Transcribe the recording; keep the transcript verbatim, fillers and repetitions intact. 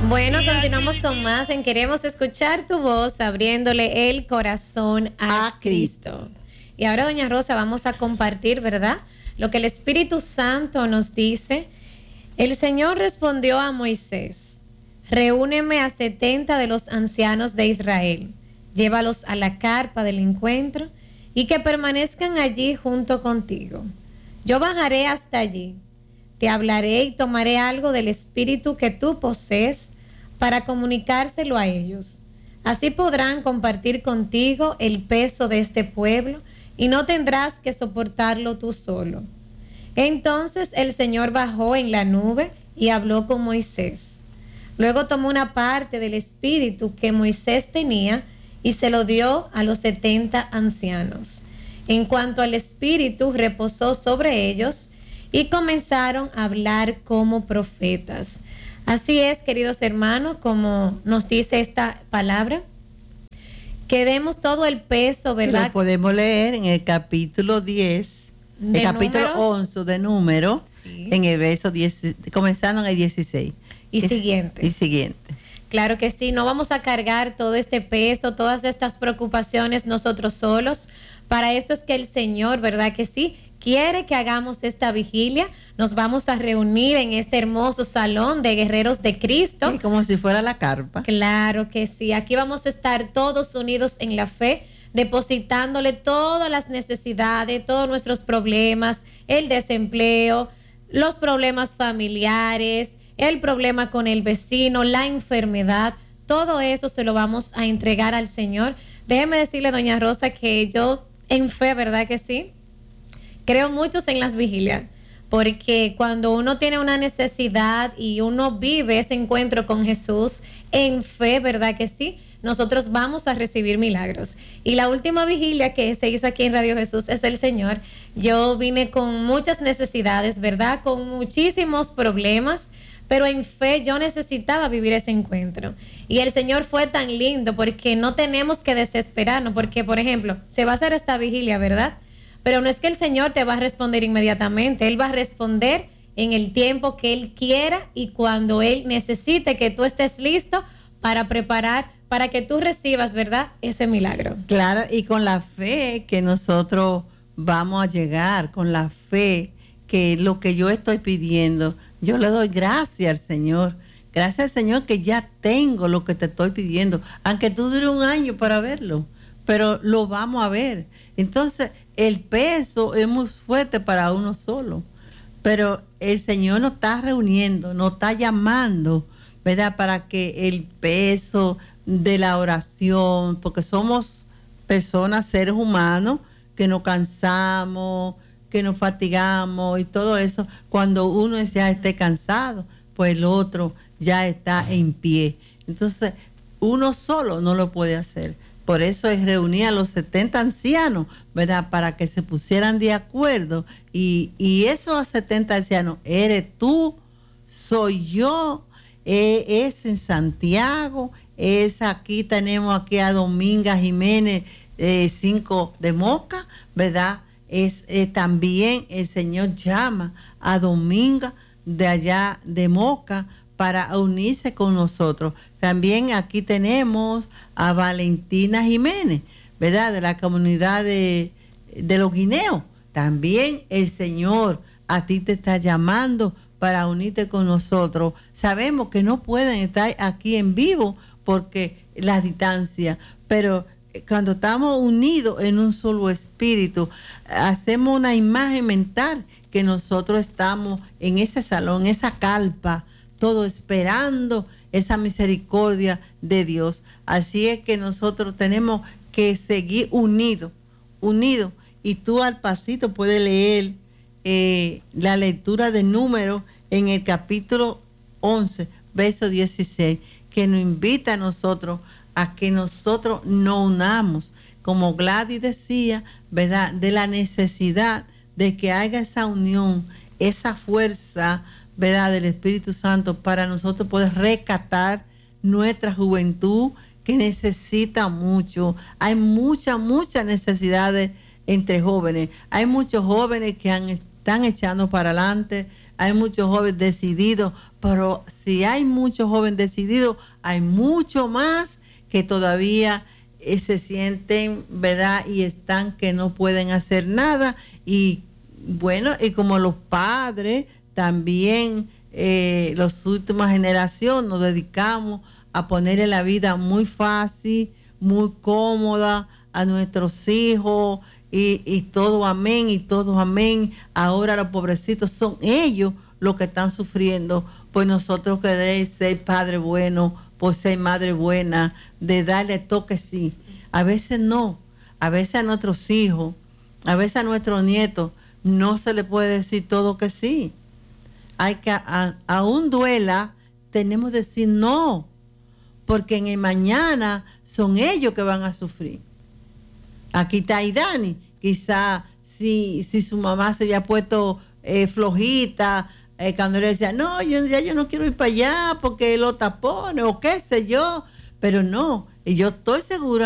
Bueno, continuamos con más en Queremos Escuchar Tu Voz, abriéndole el corazón a, a Cristo. Cristo. Y ahora, doña Rosa, vamos a compartir, ¿verdad?, lo que el Espíritu Santo nos dice. El Señor respondió a Moisés: reúneme a setenta de los ancianos de Israel, llévalos a la carpa del encuentro y que permanezcan allí junto contigo. Yo bajaré hasta allí, te hablaré y tomaré algo del Espíritu que tú posees para comunicárselo a ellos. Así podrán compartir contigo el peso de este pueblo y no tendrás que soportarlo tú solo. Entonces el Señor bajó en la nube y habló con Moisés. Luego tomó una parte del Espíritu que Moisés tenía y se lo dio a los setenta ancianos. En cuanto al Espíritu, reposó sobre ellos y comenzaron a hablar como profetas. Así es, queridos hermanos, como nos dice esta palabra, que demos todo el peso, ¿verdad? Lo podemos leer en el capítulo diez, el capítulo números, once de Número, sí, en el verso diez, comenzando en el dieciséis. Y es, siguiente. Y siguiente. Claro que sí, no vamos a cargar todo este peso, todas estas preocupaciones nosotros solos. Para esto es que el Señor, ¿verdad que sí?, quiere que hagamos esta vigilia. Nos vamos a reunir en este hermoso salón de guerreros de Cristo. Sí, como si fuera la carpa. Claro que sí. Aquí vamos a estar todos unidos en la fe, depositándole todas las necesidades, todos nuestros problemas, el desempleo, los problemas familiares, el problema con el vecino, la enfermedad. Todo eso se lo vamos a entregar al Señor. Déjeme decirle, doña Rosa, que yo en fe, ¿verdad que sí?, creo muchos en las vigilias, porque cuando uno tiene una necesidad y uno vive ese encuentro con Jesús en fe, ¿verdad que sí?, nosotros vamos a recibir milagros. Y la última vigilia que se hizo aquí en Radio Jesús es el Señor. Yo vine con muchas necesidades, ¿verdad?, con muchísimos problemas, pero en fe yo necesitaba vivir ese encuentro. Y el Señor fue tan lindo porque no tenemos que desesperarnos, porque, por ejemplo, se va a hacer esta vigilia, ¿verdad?, pero no es que el Señor te va a responder inmediatamente. Él va a responder en el tiempo que Él quiera y cuando Él necesite que tú estés listo para preparar, para que tú recibas, ¿verdad?, ese milagro. Claro, y con la fe que nosotros vamos a llegar, con la fe que lo que yo estoy pidiendo, yo le doy gracias al Señor. Gracias al Señor que ya tengo lo que te estoy pidiendo, aunque tú dure un año para verlo, pero lo vamos a ver. Entonces, el peso es muy fuerte para uno solo, pero el Señor nos está reuniendo, nos está llamando, ¿verdad?, para que el peso de la oración, porque somos personas, seres humanos, que nos cansamos, que nos fatigamos y todo eso, cuando uno ya esté cansado, pues el otro ya está en pie. Entonces, uno solo no lo puede hacer. Por eso es reunir a los setenta ancianos, ¿verdad?, para que se pusieran de acuerdo. Y, y esos setenta ancianos, eres tú, soy yo, eh, es en Santiago, es aquí, tenemos aquí a Dominga Jiménez, eh, cinco de Moca, ¿verdad? Es eh, también el Señor llama a Dominga de allá de Moca para unirse con nosotros. También aquí tenemos a Valentina Jiménez, ¿verdad?, de la comunidad de, de los guineos. También el Señor a ti te está llamando para unirte con nosotros. Sabemos que no pueden estar aquí en vivo porque la distancia, pero cuando estamos unidos en un solo espíritu, hacemos una imagen mental que nosotros estamos en ese salón, en esa carpa, todo esperando esa misericordia de Dios. Así es que nosotros tenemos que seguir unidos, unidos. Y tú al pasito puedes leer eh, la lectura de Números en el capítulo once, verso dieciséis, que nos invita a nosotros a que nosotros nos unamos, como Gladys decía, ¿verdad?, de la necesidad de que haya esa unión, esa fuerza, ¿verdad?, del Espíritu Santo para nosotros poder rescatar nuestra juventud que necesita mucho. Hay muchas, muchas necesidades entre jóvenes. Hay muchos jóvenes que han, están echando para adelante, hay muchos jóvenes decididos, pero si hay muchos jóvenes decididos, hay mucho más que todavía eh, se sienten, ¿verdad? Y están que no pueden hacer nada. Y bueno, y como los padres también, eh, las últimas generaciones nos dedicamos a ponerle la vida muy fácil, muy cómoda a nuestros hijos y, y todo amén y todo amén. Ahora los pobrecitos son ellos los que están sufriendo, pues nosotros queremos ser padre bueno, por ser madre buena, de darle toque sí. A veces no, a veces a nuestros hijos, a veces a nuestros nietos no se le puede decir todo que sí. Hay que, a, aún duela, tenemos que decir no, porque en el mañana son ellos que van a sufrir. Aquí está Idani, quizá si, si su mamá se había puesto eh, flojita, eh, cuando le decía, no, yo, ya yo no quiero ir para allá porque los tapones o qué sé yo, pero no, y yo estoy segura